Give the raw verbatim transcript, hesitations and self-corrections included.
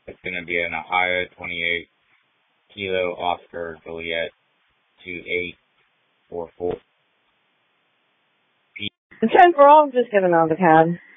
It's going to be an Ohio twenty-eight Kilo Oscar Juliet two eight four four. The ten for all, just giving on the cab.